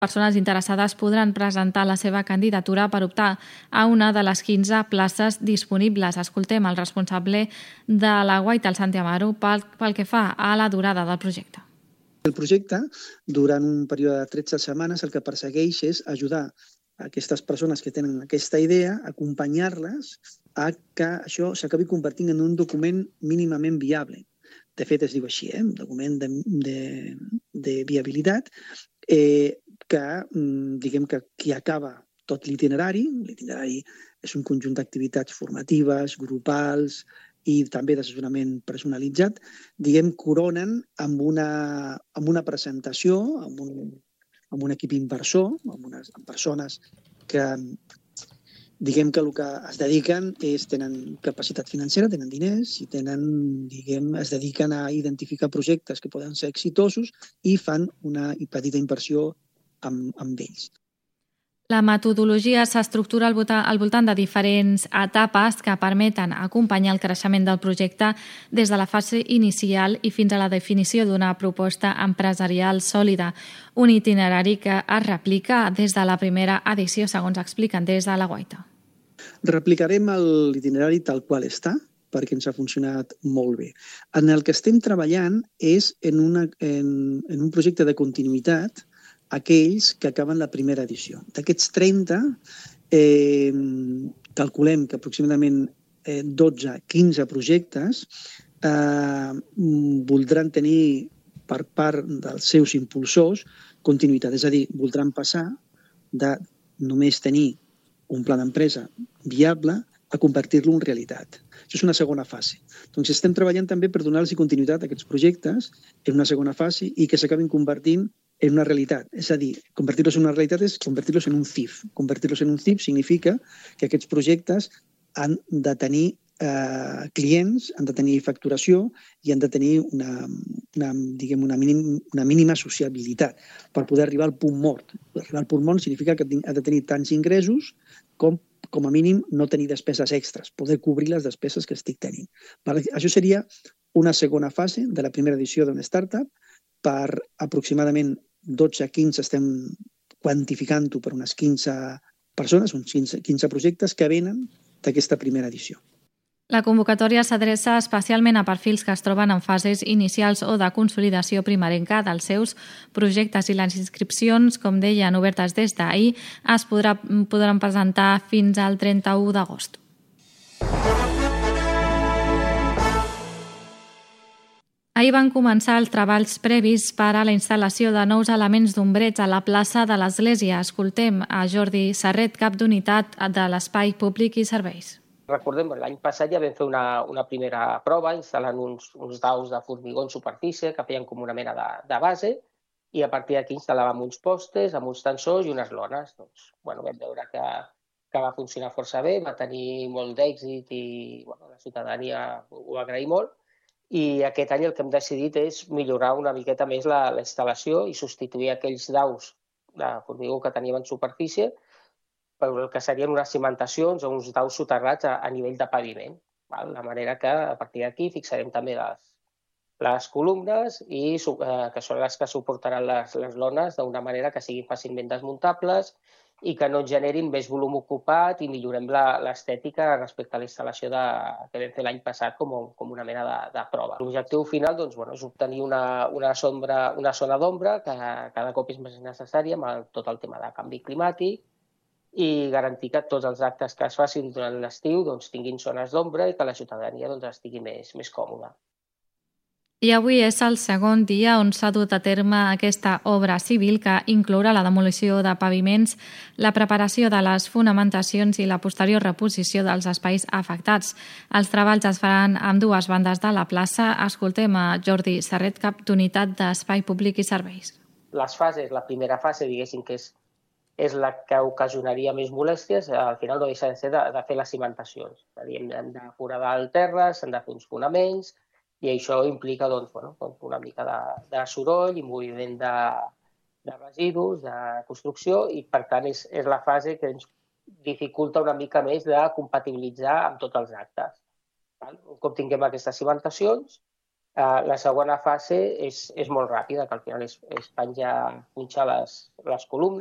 Persones interessades podran presentar la seva candidatura per optar a una de les 15 places disponibles. Escoltem el responsable de la Guaita, el Santi Amaro, pel que fa a la durada del projecte. El projecte, durant un període de 13 setmanes, el que persegueix és ajudar aquestes persones que tenen aquesta idea, acompanyar-les a que això s'acabi convertint en un document mínimament viable. De fet, es diu així, un document de viabilitat, que, diguem que qui acaba tot l'itinerari és un conjunt d'activitats formatives, grupals i també d'assessorament personalitzat, diguem, coronen amb una presentació, amb un equip inversor, amb persones que, diguem que el que es dediquen tenen capacitat financera, tenen diners i es dediquen a identificar projectes que poden ser exitosos i fan una petita inversió amb ells. La metodologia s'estructura al voltant de diferents etapes que permeten acompanyar el creixement del projecte des de la fase inicial i fins a la definició d'una proposta empresarial sòlida, un itinerari que es replica des de la primera edició, segons expliquen des de la Guaita. Replicarem l'itinerari tal qual està, perquè ens ha funcionat molt bé. En el que estem treballant és en un projecte de continuïtat aquells que acaben la primera edició. D'aquests 30, calculem que aproximadament 12-15 projectes voldran tenir per part dels seus impulsors continuïtat, és a dir, voldran passar de només tenir un pla d'empresa viable a convertir-lo en realitat. Això és una segona fase. Doncs estem treballant també per donar-los continuïtat a aquests projectes en una segona fase i que s'acabin convertint en una realitat. És a dir, convertir-los en una realitat és convertir-los en un CIF. Convertir-los en un CIF significa que aquests projectes han de tenir clients, han de tenir facturació i han de tenir una mínima sociabilitat per poder arribar al punt mort. Arribar al punt mort significa que ha de tenir tants ingressos com a mínim no tenir despeses extres, poder cobrir les despeses que estic tenint. Això seria una segona fase de la primera edició d'una startup. Per aproximadament 12-15 estem quantificant-ho per unes 15 persones, uns 15 projectes que venen d'aquesta primera edició. La convocatòria s'adreça especialment a perfils que es troben en fases inicials o de consolidació primerenca dels seus projectes i les inscripcions, com deien, obertes des d'ahir, es podran presentar fins al 31 d'agost. Ahir van començar els treballs previs per a la instal·lació de nous elements d'ombreig a la plaça de l'Església. Escoltem a Jordi Serret, cap d'unitat de l'Espai Públic i Serveis. Recordem, l'any passat ja vam fer una primera prova instal·lant uns daus de formigó en superfície que feien com una mena de base i a partir d'aquí instal·làvem uns postes amb uns tensors i unes lones. Vam veure que va funcionar força bé, va tenir molt d'èxit i la ciutadania ho va agrair molt. I aquest any el que hem decidit és millorar una miqueta més la instal·lació i substituir aquells daus de formigó que teníem en superfície per el que serien unes cimentacions o uns daus soterrats a nivell de paviment. De manera que a partir d'aquí fixarem també les columnes i que són les que suportaran les lones d'una manera que siguin fàcilment desmuntables i que no generin més volum ocupat i millorem l'estètica respecte a la instal·lació que vam fer l'any passat com una mena de prova. L'objectiu final és obtenir una zona d'ombra que cada cop és més necessària amb tot el tema de canvi climàtic i garantir que tots els actes que es facin durant l'estiu tinguin zones d'ombra i que la ciutadania estigui més còmoda. I avui és el segon dia on s'ha dut a terme aquesta obra civil que inclourà la demolició de paviments, la preparació de les fonamentacions i la posterior reposició dels espais afectats. Els treballs es faran amb dues bandes de la plaça. Escoltem a Jordi Serret, cap d'unitat d'Espai Públic i Serveis. Les fases, la primera fase, diguéssim que és la que ocasionaria més molèsties, al final no deixa de ser de fer les cimentacions. És a dir, hem de foradar el terra, s'han de fer uns fonaments, i això implica una mica de soroll i moviment de residus, de construcció, i per tant és la fase que ens dificulta una mica més de compatibilitzar amb tots els actes. Un cop tinguem aquestes cimentacions, La segona fase és molt ràpida, que al final és punxar les columnes